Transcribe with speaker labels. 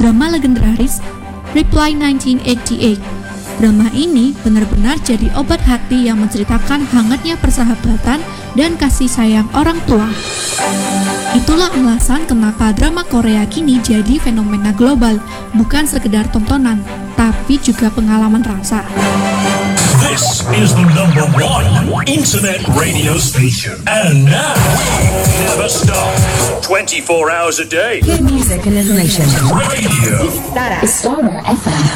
Speaker 1: drama legendaris Reply 1988. Drama ini benar-benar jadi obat hati yang menceritakan hangatnya persahabatan dan kasih sayang orang tua. Itulah alasan kenapa drama Korea kini jadi fenomena global, bukan sekedar tontonan, tapi juga pengalaman rasa.
Speaker 2: This is the #1 internet radio station. And now, never stop. 24 hours a day.
Speaker 3: Good music and information.
Speaker 2: Radio.
Speaker 3: Starter FM.